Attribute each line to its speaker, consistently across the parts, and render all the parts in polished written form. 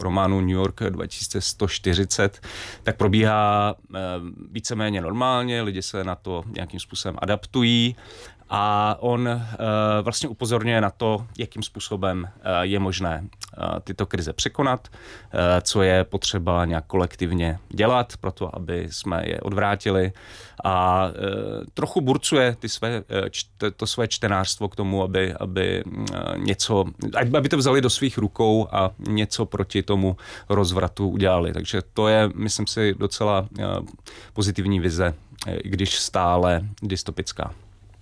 Speaker 1: románu New York 2140, tak probíhá víceméně normálně, lidi se na to nějakým způsobem adaptují a on vlastně upozorňuje na to, jakým způsobem je možné tyto krize překonat, co je potřeba nějak kolektivně dělat pro to, aby jsme je odvrátili a trochu burcuje to své čtenářstvo k tomu, aby to vzali do svých rukou a něco proti tomu rozvratu udělali. Takže to je, myslím si, docela pozitivní vize, i když stále dystopická.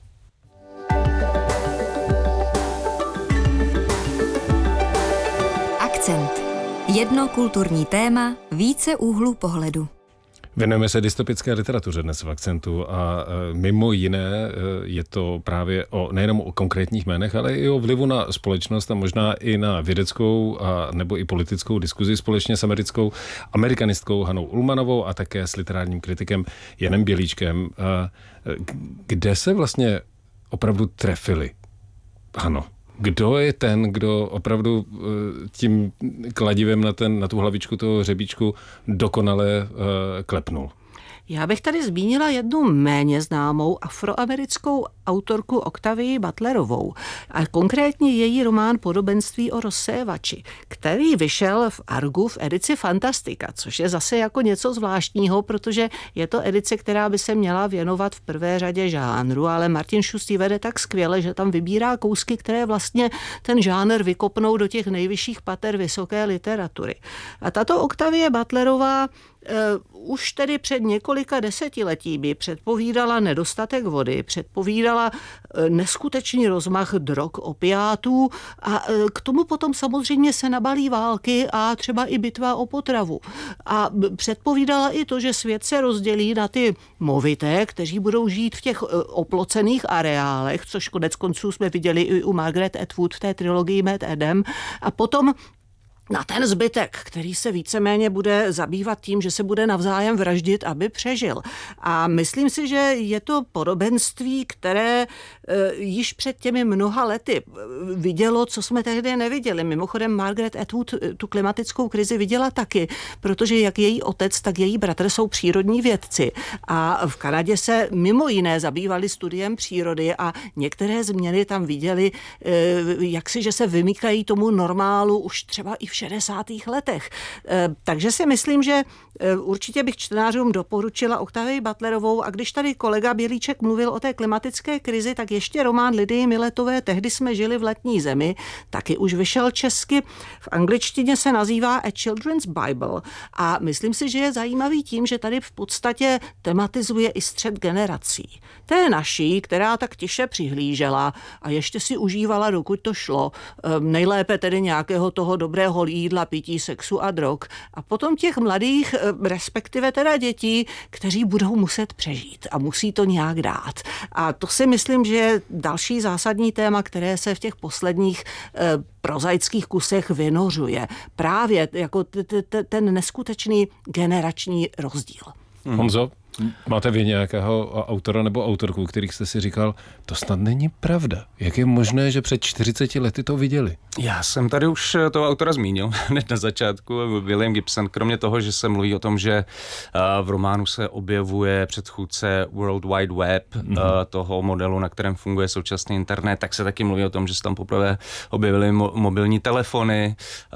Speaker 2: Akcent. Jedno kulturní téma, více úhlů pohledu.
Speaker 3: Věnujeme se dystopické literatuře dnes v Akcentu a mimo jiné je to právě nejenom o konkrétních jménech, ale i o vlivu na společnost a možná i na vědeckou a nebo i politickou diskuzi společně s amerikanistkou Hanou Ullmanovou a také s literárním kritikem Janem Bělíčkem. Kde se vlastně opravdu trefili, Hano? Kdo je ten, kdo opravdu tím kladivem na tu hlavičku toho hřebíčku dokonale klepnul?
Speaker 4: Já bych tady zmínila jednu méně známou afroamerickou autorku Octavii Butlerovou a konkrétně její román Podobenství o rozsévači, který vyšel v Argu v edici Fantastika, což je zase jako něco zvláštního, protože je to edice, která by se měla věnovat v prvé řadě žánru, ale Martin Šust ji vede tak skvěle, že tam vybírá kousky, které vlastně ten žánr vykopnou do těch nejvyšších pater vysoké literatury. A tato Octavie Butlerová už tedy před několika desetiletími předpovídala nedostatek vody, předpovídala neskutečný rozmach drog, opiátů a k tomu potom samozřejmě se nabalí války a třeba i bitva o potravu. A předpovídala i to, že svět se rozdělí na ty movité, kteří budou žít v těch oplocených areálech, což konec konců jsme viděli i u Margaret Atwood v té trilogii Mad Adam, a potom na ten zbytek, který se víceméně bude zabývat tím, že se bude navzájem vraždit, aby přežil. A myslím si, že je to podobenství, které již před těmi mnoha lety vidělo, co jsme tehdy neviděli. Mimochodem Margaret Atwood tu klimatickou krizi viděla taky, protože jak její otec, tak její bratr jsou přírodní vědci. A v Kanadě se mimo jiné zabývali studiem přírody a některé změny tam viděli, že se vymykají tomu normálu už třeba i v 60. letech. Takže si myslím, že určitě bych čtenářům doporučila Octavii Butlerovou a když tady kolega Bělíček mluvil o té klimatické krizi, tak ještě román Lidii Miletové Tehdy jsme žili v letní zemi, taky už vyšel česky. V angličtině se nazývá A Children's Bible a myslím si, že je zajímavý tím, že tady v podstatě tematizuje i střet generací. Té naší, která tak tiše přihlížela a ještě si užívala, dokud to šlo, nejlépe tedy nějakého toho dobrého jídla, pití, sexu a drog. A potom těch mladých, respektive teda dětí, kteří budou muset přežít a musí to nějak dát. A to si myslím, že je další zásadní téma, které se v těch posledních prozaických kusech vynořuje. Právě jako ten neskutečný generační rozdíl.
Speaker 3: Honzo, máte vy nějakého autora nebo autorku, kterých jste si říkal, to snad není pravda. Jak je možné, že před 40 lety to viděli?
Speaker 1: Já jsem tady už toho autora zmínil hned na začátku, William Gibson, kromě toho, že se mluví o tom, že v románu se objevuje předchůdce World Wide Web, toho modelu, na kterém funguje současný internet, tak se taky mluví o tom, že se tam poprvé objevily mobilní telefony,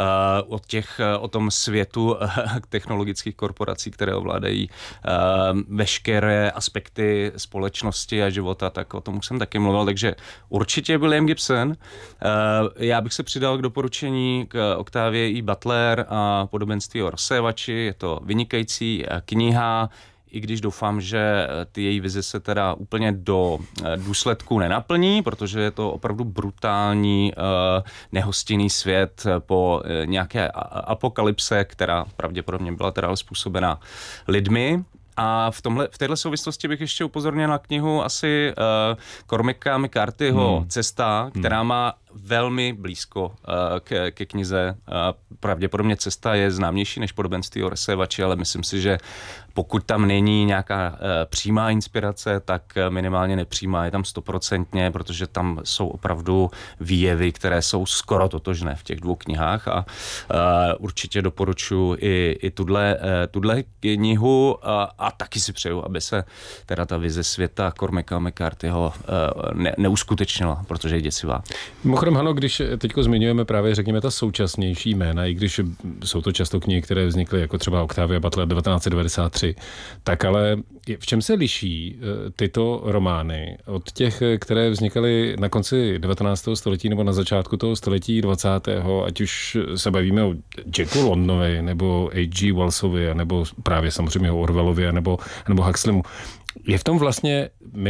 Speaker 1: o tom světu technologických korporací, které ovládají veškeré aspekty společnosti a života, tak o tom už jsem taky mluvil, takže určitě William Gibson. Já bych se přidal k doporučení k Octavii E. Butler a Podobenství o rozsévači. Je to vynikající kniha, i když doufám, že ty její vize se teda úplně do důsledků nenaplní, protože je to opravdu brutální, nehostinný svět po nějaké apokalypse, která pravděpodobně byla teda způsobena lidmi. A v této souvislosti bych ještě upozornil na knihu asi Cormaca McCarthyho Cesta, která má velmi blízko ke knize. Pravděpodobně Cesta je známější než Podobenství o rozsévači, ale myslím si, že pokud tam není nějaká přímá inspirace, tak minimálně nepřímá je tam 100%, protože tam jsou opravdu výjevy, které jsou skoro totožné v těch dvou knihách a určitě doporučuji i tuhle knihu a taky si přeju, aby se teda ta vize světa Cormaca McCarthyho neuskutečnila, protože je děsivá.
Speaker 3: Mimochodem, Hano, když teďko zmiňujeme právě, řekněme, ta současnější jména, i když jsou to často knihy, které vznikly jako třeba Octavia Butler 1993, tak ale v čem se liší tyto romány od těch, které vznikaly na konci 19. století nebo na začátku toho století 20. ať už se bavíme o Jacku Londonovi nebo H.G. Wellsovi, nebo právě samozřejmě o Orwellovi nebo Huxleymu. Je v tom vlastně,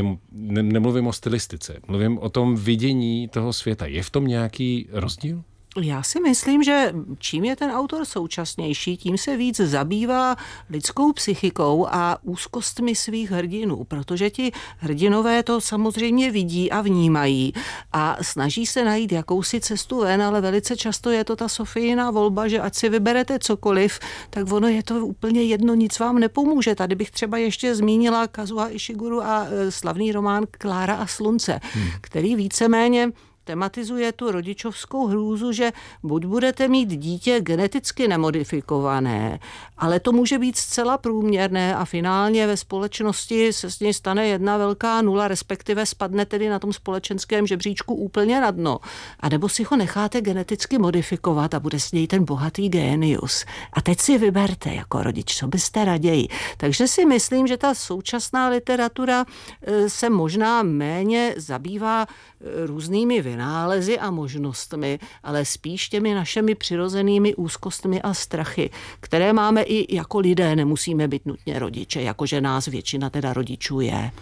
Speaker 3: nemluvím o stylistice, mluvím o tom vidění toho světa. Je v tom nějaký rozdíl?
Speaker 4: Já si myslím, že čím je ten autor současnější, tím se víc zabývá lidskou psychikou a úzkostmi svých hrdinů, protože ti hrdinové to samozřejmě vidí a vnímají a snaží se najít jakousi cestu ven, ale velice často je to ta Sofijina volba, že ať si vyberete cokoliv, tak ono je to úplně jedno, nic vám nepomůže. Tady bych třeba ještě zmínila Kazuha Ishiguru a slavný román Klára a slunce, který víceméně tematizuje tu rodičovskou hrůzu, že buď budete mít dítě geneticky nemodifikované, ale to může být zcela průměrné a finálně ve společnosti se s něj stane jedna velká nula, respektive spadne tedy na tom společenském žebříčku úplně na dno. A nebo si ho necháte geneticky modifikovat a bude s něj ten bohatý génius. A teď si vyberte jako rodič, co byste raději. Takže si myslím, že ta současná literatura se možná méně zabývá různými vynálezy a možnostmi, ale spíš těmi našimi přirozenými úzkostmi a strachy, které máme i jako lidé, nemusíme být nutně rodiče, jakože nás většina teda rodičů je.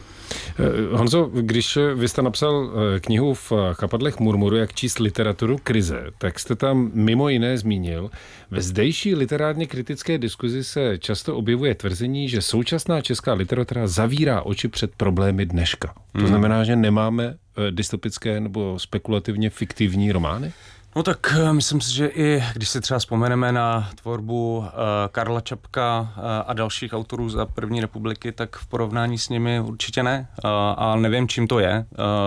Speaker 3: Honzo, když vy jste napsal knihu v chapadlech murmuru, jak číst literaturu krize, tak jste tam mimo jiné zmínil, ve zdejší literárně kritické diskuzi se často objevuje tvrzení, že současná česká literatura zavírá oči před problémy dneška. To znamená, že nemáme dystopické nebo spekulativně fiktivní romány?
Speaker 1: No tak myslím si, že i když si třeba vzpomeneme na tvorbu Karla Čapka a dalších autorů za první republiky, tak v porovnání s nimi určitě ne. A nevím, čím to je.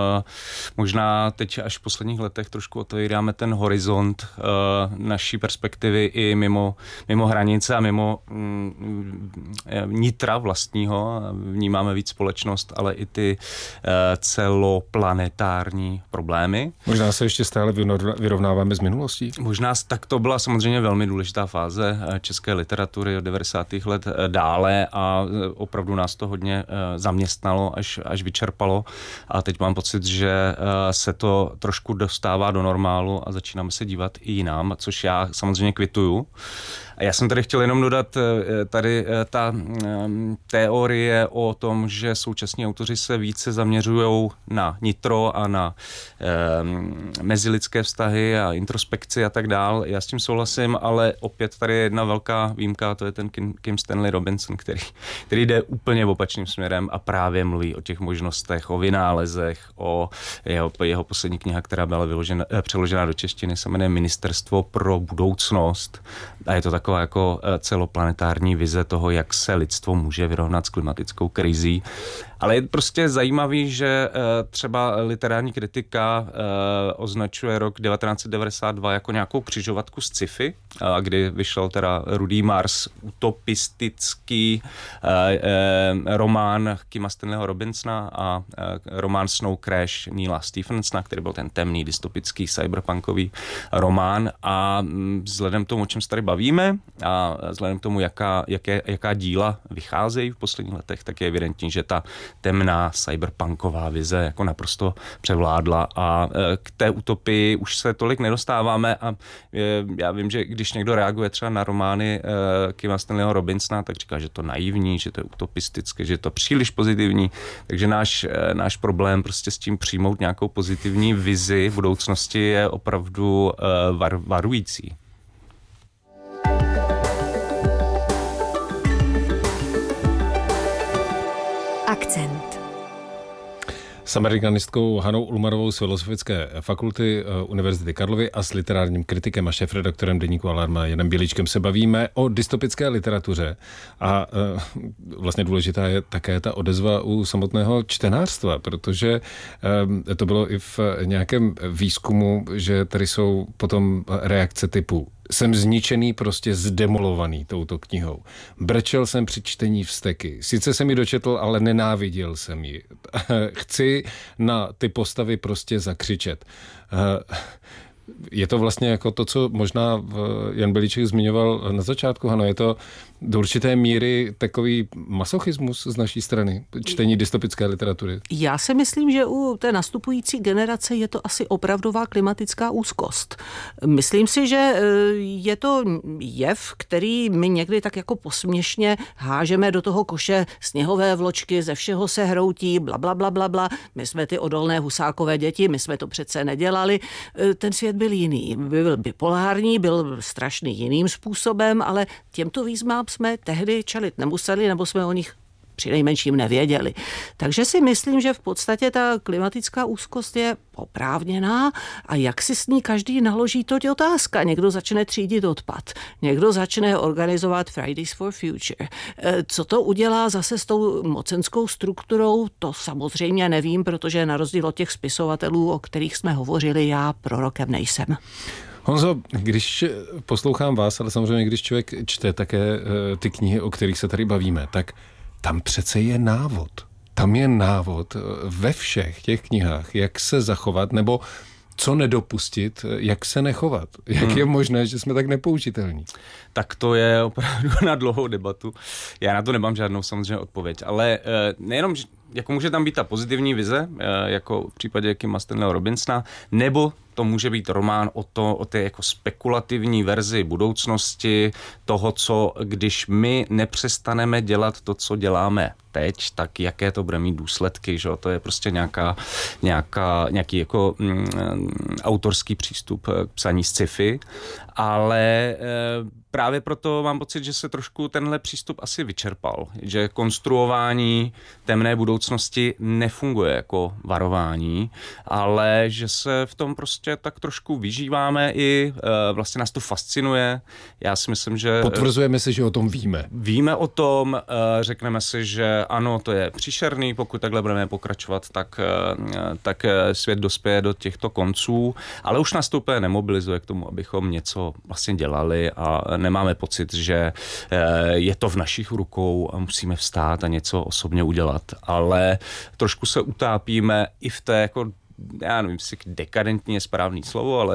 Speaker 1: Možná teď až v posledních letech trošku otevíráme ten horizont naší perspektivy i mimo hranice a mimo nitra vlastního. Vnímáme víc společnost, ale i ty celoplanetární problémy.
Speaker 3: Možná se ještě stále vyrovnáváme z minulostí?
Speaker 1: Možná tak to byla samozřejmě velmi důležitá fáze české literatury od 90. let dále a opravdu nás to hodně zaměstnalo, až vyčerpalo a teď mám pocit, že se to trošku dostává do normálu a začínáme se dívat i jinam, což já samozřejmě kvituju. A já jsem tady chtěl jenom dodat tady ta teorie o tom, že současní autoři se více zaměřují na nitro a na mezilidské vztahy a introspekci a tak dál. Já s tím souhlasím, ale opět tady je jedna velká výjimka, to je ten Kim Stanley Robinson, který jde úplně opačným směrem a právě mluví o těch možnostech, o vynálezech, o jeho poslední kniha, která byla přeložena do češtiny, se jmenuje Ministerstvo pro budoucnost a je to taková jako celoplanetární vize toho, jak se lidstvo může vyrovnat s klimatickou krizí. Ale je prostě zajímavý, že třeba literární kritika označuje rok 1992 jako nějakou křižovatku z sci-fi, kdy vyšel teda Rudý Mars, utopistický román Kima Stanleyho Robinsona a román Snow Crash Neila Stephensona, který byl ten temný, dystopický, cyberpunkový román a vzhledem k tomu, o čem se tady bavíme a vzhledem k tomu, jaká díla vycházejí v posledních letech, tak je evidentní, že ta temná cyberpunková vize jako naprosto převládla a k té utopii už se tolik nedostáváme a já vím, že když někdo reaguje třeba na romány Kima Stanleyho Robinsona, tak říká, že to naivní, že to je utopistické, že je to příliš pozitivní, takže náš problém prostě s tím přijmout nějakou pozitivní vizi budoucnosti je opravdu varující.
Speaker 2: Akcent.
Speaker 3: S amerikanistkou Hanou Ulmarovou z Filozofické fakulty Univerzity Karlovy a s literárním kritikem a šéfredaktorem deníku Alarma Janem Bělíčkem se bavíme o dystopické literatuře. A vlastně důležitá je také ta odezva u samotného čtenářstva, protože to bylo i v nějakém výzkumu, že tady jsou potom reakce typu jsem zničený, prostě zdemolovaný touto knihou. Brečel jsem při čtení Vzteky. Sice jsem ji dočetl, ale nenáviděl jsem ji. Chci na ty postavy prostě zakřičet. Je to vlastně jako to, co možná Jan Bělíček zmiňoval na začátku, Hano, je to do určité míry takový masochismus z naší strany, čtení dystopické literatury?
Speaker 4: Já si myslím, že u té nastupující generace je to asi opravdová klimatická úzkost. Myslím si, že je to jev, který my někdy tak jako posměšně hážeme do toho koše sněhové vločky, ze všeho se hroutí, blablabla. My jsme ty odolné Husákové děti, my jsme to přece nedělali. Ten svět byl jiný. Byl bipolární, byl strašný jiným způsobem, ale těmto výzvám jsme tehdy čelit nemuseli, nebo jsme o nich přinejmenším nevěděli. Takže si myslím, že v podstatě ta klimatická úzkost je oprávněná a jak si s ní každý naloží, to je otázka. Někdo začne třídit odpad, někdo začne organizovat Fridays for Future. Co to udělá zase s tou mocenskou strukturou, to samozřejmě nevím, protože na rozdíl od těch spisovatelů, o kterých jsme hovořili, já prorokem nejsem.
Speaker 3: Honzo, když poslouchám vás, ale samozřejmě když člověk čte také ty knihy, o kterých se tady bavíme, tak tam přece je návod. Tam je návod ve všech těch knihách, jak se zachovat, nebo co nedopustit, jak se nechovat. Jak je možné, že jsme tak nepoužitelní?
Speaker 1: Tak to je opravdu na dlouhou debatu. Já na to nemám žádnou samozřejmě odpověď, ale nejenom, jako může tam být ta pozitivní vize, jako v případě Kima Stanleyho Robinsona, nebo to může být román o té jako spekulativní verzi budoucnosti, toho, co když my nepřestaneme dělat to, co děláme teď, tak jaké to bude mít důsledky, že? To je prostě nějaký jako autorský přístup k psaní sci-fi, ale právě proto mám pocit, že se trošku tenhle přístup asi vyčerpal, že konstruování temné budoucnosti nefunguje jako varování, ale že se v tom prostě tak trošku vyžíváme i vlastně nás to fascinuje. Já si myslím, že...
Speaker 3: Potvrzujeme si, že o tom víme.
Speaker 1: Víme o tom, řekneme si, že ano, to je příšerný, pokud takhle budeme pokračovat, tak svět dospěje do těchto konců, ale už nás to úplně nemobilizuje k tomu, abychom něco vlastně dělali a nemáme pocit, že je to v našich rukou a musíme vstát a něco osobně udělat. Ale trošku se utápíme i v té, jako, já nevím, jestli dekadentní je správný slovo, ale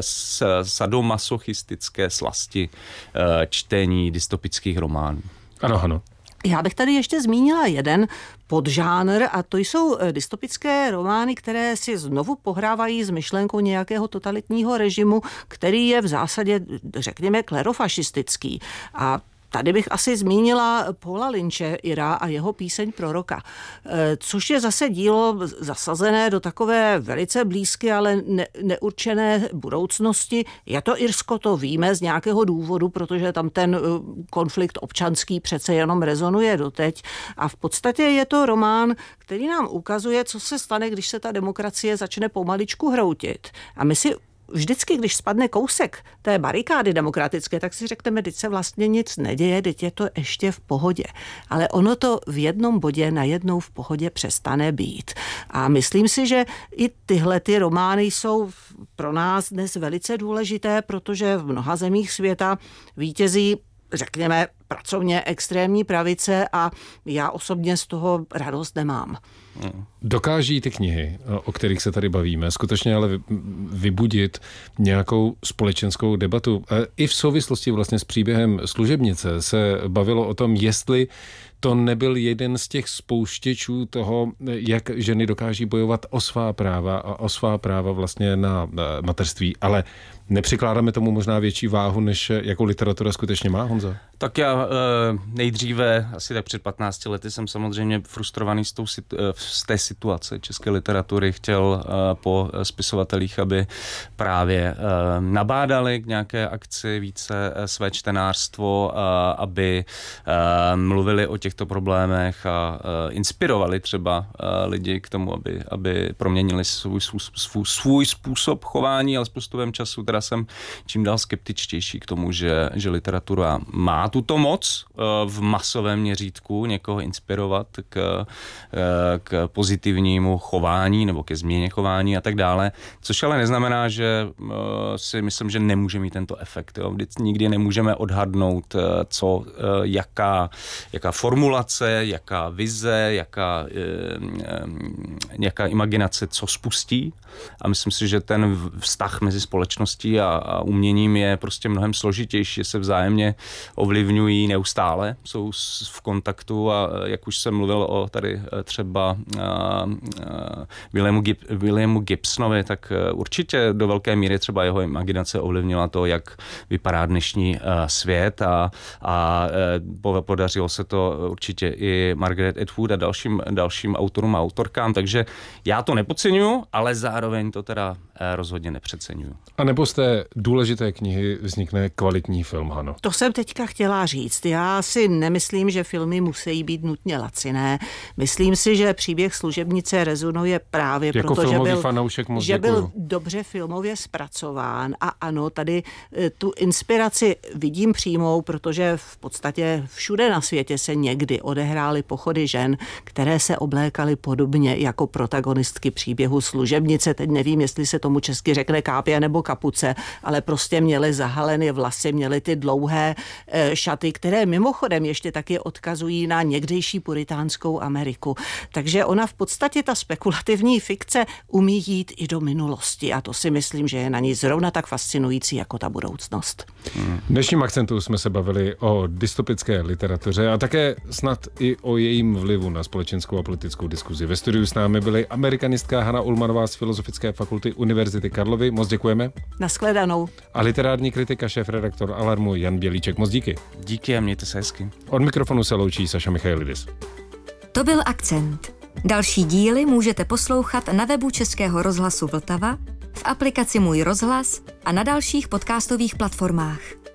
Speaker 1: sadomasochistické slasti čtení dystopických románů.
Speaker 3: Ano.
Speaker 4: Já bych tady ještě zmínila jeden podžánr a to jsou dystopické romány, které si znovu pohrávají s myšlenkou nějakého totalitního režimu, který je v zásadě, řekněme, klerofašistický. A tady bych asi zmínila Paula Lynche, Ira a jeho píseň Proroka, což je zase dílo zasazené do takové velice blízké, ale neurčené budoucnosti. Je to Irsko, to víme z nějakého důvodu, protože tam ten konflikt občanský přece jenom rezonuje doteď. A v podstatě je to román, který nám ukazuje, co se stane, když se ta demokracie začne pomaličku hroutit. A my si vždycky, když spadne kousek té barikády demokratické, tak si řekneme, teď se vlastně nic neděje, teď je to ještě v pohodě. Ale ono to v jednom bodě najednou v pohodě přestane být. A myslím si, že i tyhle ty romány jsou pro nás dnes velice důležité, protože v mnoha zemích světa vítězí, řekněme, pracovně extrémní pravice a já osobně z toho radost nemám.
Speaker 3: Dokáží ty knihy, o kterých se tady bavíme, skutečně ale vybudit nějakou společenskou debatu. I v souvislosti vlastně s příběhem Služebnice se bavilo o tom, jestli to nebyl jeden z těch spouštěčů toho, jak ženy dokáží bojovat o svá práva a o svá práva vlastně na mateřství, ale nepřikládáme tomu možná větší váhu, než jakou literatura skutečně má, Honza?
Speaker 1: Tak já nejdříve, asi tak před 15 lety jsem samozřejmě frustrovaný z té situace české literatury chtěl po spisovatelích, aby právě nabádali k nějaké akci více své čtenářstvo, aby mluvili o těchto problémech a inspirovali třeba lidi k tomu, aby proměnili svůj způsob chování, ale s postupem času teda jsem čím dál skeptičtější k tomu, že literatura má tuto moc v masovém měřítku někoho inspirovat k pozitivnímu chování nebo ke změně chování a tak dále, což ale neznamená, že si myslím, že nemůže mít tento efekt. Jo. Nikdy nemůžeme odhadnout, jaká formulace, jaká vize, jaká imaginace, co spustí. A myslím si, že ten vztah mezi společností a uměním je prostě mnohem složitější, že se vzájemně ovlivňují neustále, jsou v kontaktu a jak už jsem mluvil o tady třeba Williamu Gibsonovi, tak určitě do velké míry třeba jeho imaginace ovlivnila to, jak vypadá dnešní svět a podařilo se to určitě i Margaret Atwood a dalším autorům a autorkám, takže já to nepodceňuju, ale zároveň to teda rozhodně nepřeceňuju.
Speaker 3: A nebo z té důležité knihy vznikne kvalitní film, Hano?
Speaker 4: To jsem teďka chtěla říct. Já si nemyslím, že filmy musí být nutně laciné. Myslím si, že příběh Služebnice rezonuje právě
Speaker 3: jako
Speaker 4: proto, že byl dobře filmově zpracován. A ano, tady tu inspiraci vidím přímou, protože v podstatě všude na světě se někdy odehrály pochody žen, které se oblékaly podobně jako protagonistky příběhu Služebnice. Teď nevím, jestli se tomu česky řekne kápě nebo kapuce, ale prostě měly zahaleny vlasy, měly ty dlouhé šaty, které mimochodem ještě taky odkazují na někdejší puritánskou Ameriku. Takže ona v podstatě ta spekulativní fikce umí jít i do minulosti a to si myslím, že je na ní zrovna tak fascinující jako ta budoucnost.
Speaker 3: V dnešním Akcentu jsme se bavili o dystopické literatuře a také snad i o jejím vlivu na společenskou a politickou diskuzi. Ve studiu s námi byly amerikanistka Hana Ullmanová z Filozofické fakulty Univerzity Karlovy. Moc děkujeme.
Speaker 4: Nashledanou.
Speaker 3: A literární kritika, šéfredaktor Alarmu Jan Bělíček. Moc díky.
Speaker 1: Díky a mějte se hezky.
Speaker 3: Od mikrofonu se loučí Saša Michailidis.
Speaker 2: To byl Akcent. Další díly můžete poslouchat na webu Českého rozhlasu Vltava, v aplikaci Můj rozhlas a na dalších podcastových platformách.